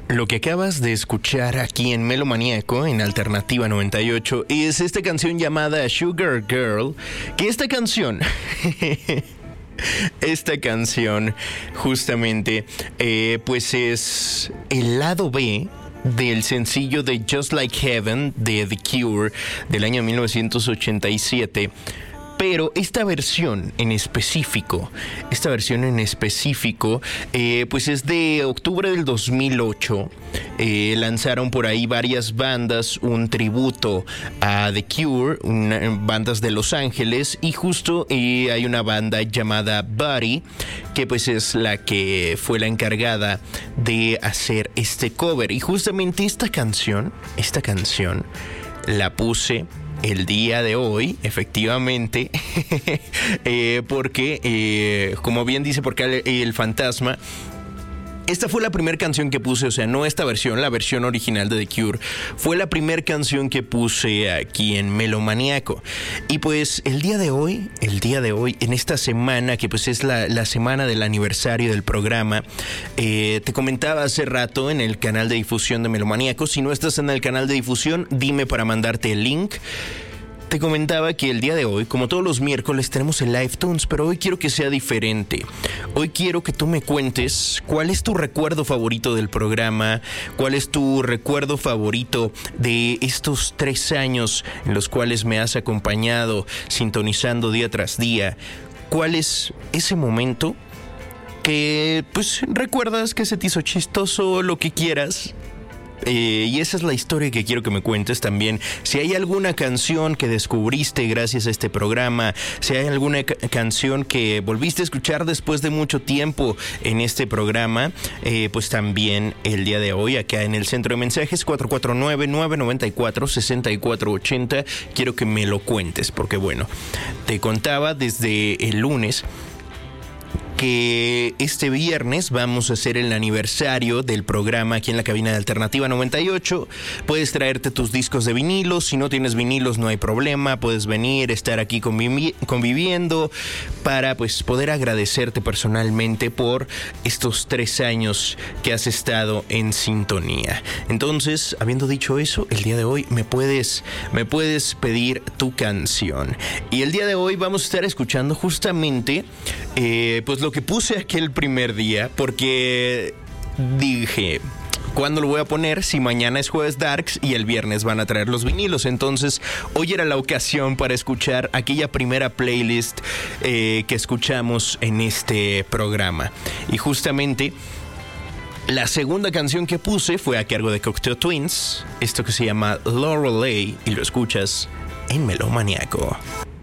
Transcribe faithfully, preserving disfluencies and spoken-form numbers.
Lo que acabas de escuchar aquí en Melomaníaco, en Alternativa noventa y ocho, es esta canción llamada Sugar Girl, que esta canción... Esta canción justamente eh, pues es el lado B del sencillo de Just Like Heaven de The Cure del año mil novecientos ochenta y siete. Pero esta versión en específico, esta versión en específico, eh, pues es de octubre del dos mil ocho. Eh, lanzaron por ahí varias bandas un tributo a The Cure, una, bandas de Los Ángeles, y justo eh, hay una banda llamada Buddy, que pues es la que fue la encargada de hacer este cover. Y justamente esta canción, esta canción la puse el día de hoy, efectivamente, eh, porque, eh, como bien dice porque el, el fantasma, esta fue la primera canción que puse, o sea, no esta versión, la versión original de The Cure, fue la primera canción que puse aquí en Melomaníaco. Y pues el día de hoy, el día de hoy, en esta semana, que pues es la, la semana del aniversario del programa, eh, te comentaba hace rato en el canal de difusión de Melomaníaco, si no estás en el canal de difusión, dime para mandarte el link. Te comentaba que el día de hoy, como todos los miércoles, tenemos el Live Tunes, pero hoy quiero que sea diferente. Hoy quiero que tú me cuentes cuál es tu recuerdo favorito del programa, cuál es tu recuerdo favorito de estos tres años en los cuales me has acompañado, sintonizando día tras día. ¿Cuál es ese momento que, pues, recuerdas que se te hizo chistoso, lo que quieras? Eh, y esa es la historia que quiero que me cuentes también. Si hay alguna canción que descubriste gracias a este programa, si hay alguna ca- canción que volviste a escuchar después de mucho tiempo en este programa, eh, pues también el día de hoy acá en el centro de mensajes cuatro cuatro nueve, nueve nueve cuatro, seis cuatro ocho cero, quiero que me lo cuentes, porque bueno, te contaba desde el lunes que este viernes vamos a hacer el aniversario del programa aquí en la cabina de Alternativa noventa y ocho. Puedes traerte tus discos de vinilos. Si no tienes vinilos, no hay problema. Puedes venir, estar aquí convivi- conviviendo para pues poder agradecerte personalmente por estos tres años que has estado en sintonía. Entonces, habiendo dicho eso, el día de hoy me puedes, me puedes pedir tu canción. Y el día de hoy vamos a estar escuchando justamente eh, pues lo que puse aquel primer día, porque dije, ¿cuándo lo voy a poner? Si mañana es jueves Darks y el viernes van a traer los vinilos. Entonces, hoy era la ocasión para escuchar aquella primera playlist eh, que escuchamos en este programa. Y justamente la segunda canción que puse fue a cargo de Cocteau Twins, esto que se llama Lorelei, y lo escuchas en Melomaníaco.